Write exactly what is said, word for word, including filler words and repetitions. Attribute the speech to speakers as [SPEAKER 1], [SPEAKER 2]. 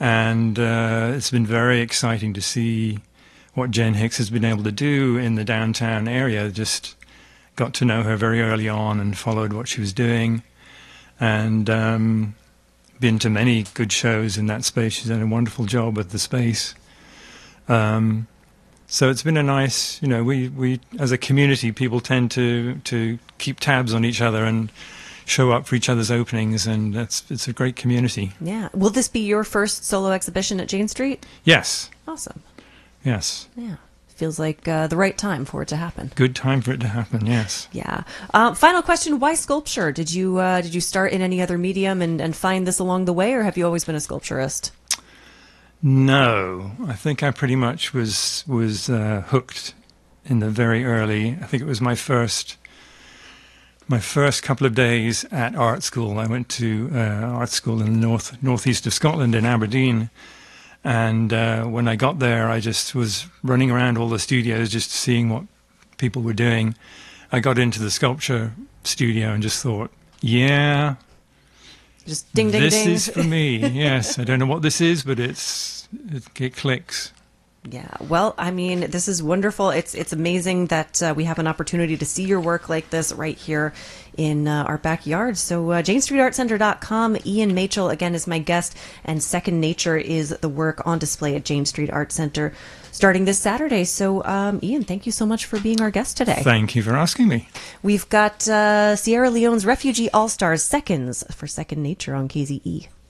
[SPEAKER 1] And uh, it's been very exciting to see what Jen Hicks has been able to do in the downtown area. Just got to know her very early on and followed what she was doing, and um, been to many good shows in that space. She's done a wonderful job with the space. Um, so it's been a nice, you know, we, we as a community, people tend to, to keep tabs on each other and show up for each other's openings, and that's it's a great community.
[SPEAKER 2] Yeah. Will this be your first solo exhibition at Jane Street?
[SPEAKER 1] Yes.
[SPEAKER 2] Awesome.
[SPEAKER 1] Yes.
[SPEAKER 2] Yeah. Feels like uh, the right time for it to happen.
[SPEAKER 1] Good time for it to happen, yes.
[SPEAKER 2] Yeah. Uh, final question, why sculpture? Did you uh, did you start in any other medium and, and find this along the way, or have you always been a sculpturist?
[SPEAKER 1] No. I think I pretty much was, was uh, hooked in the very early, I think it was my first, my first couple of days at art school. I went to uh, art school in the north northeast of Scotland in Aberdeen. And uh, when I got there, I just was running around all the studios just seeing what people were doing. I got into the sculpture studio and just thought, yeah,
[SPEAKER 2] just ding, ding,
[SPEAKER 1] this
[SPEAKER 2] ding.
[SPEAKER 1] is for me. Yes, I don't know what this is, but it's it, it clicks.
[SPEAKER 2] Yeah, well, I mean, this is wonderful. It's it's amazing that uh, we have an opportunity to see your work like this right here in uh, our backyard. So uh, jane street art center dot com. Ian Machel, again, is my guest, and Second Nature is the work on display at Jane Street Art Center starting this Saturday. So, um, Ian, thank you so much for being our guest today.
[SPEAKER 1] Thank you for asking me.
[SPEAKER 2] We've got uh, Sierra Leone's Refugee All-Stars Seconds for Second Nature on K Z E.